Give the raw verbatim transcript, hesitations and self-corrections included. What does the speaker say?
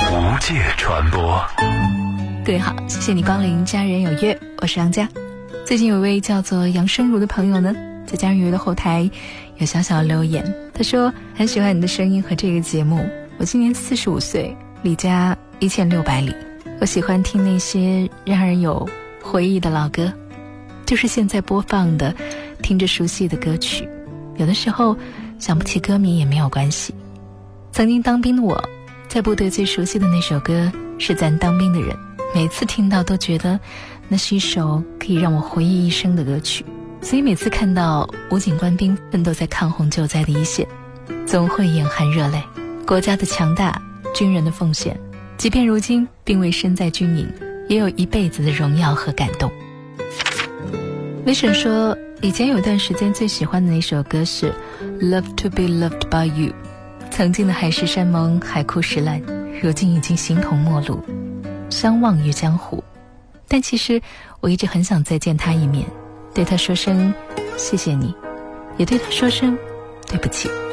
无界传播。 各位好，谢谢你光临家人有约，我是杨佳。最近有一位叫做杨生如的朋友呢，在家人有约的后台有小小留言，他说很喜欢你的声音和这个节目，我今年四十五岁，离家一千六百里，我喜欢听那些让人有回忆的老歌，就是现在播放的听着熟悉的歌曲，有的时候想不起歌名也没有关系。曾经当兵的我，在部队最熟悉的那首歌是咱当兵的人，每次听到都觉得那是一首可以让我回忆一生的歌曲，所以每次看到武警官兵奋斗在抗洪救灾的一线，总会眼含热泪。国家的强大，军人的奉献，即便如今并未身在军营，也有一辈子的荣耀和感动。雷神说，以前有一段时间最喜欢的那首歌是 Love to be loved by you， 曾经的海誓山盟，海枯石烂，如今已经形同陌路，相忘于江湖。但其实我一直很想再见他一面，对他说声谢谢你，也对他说声对不起。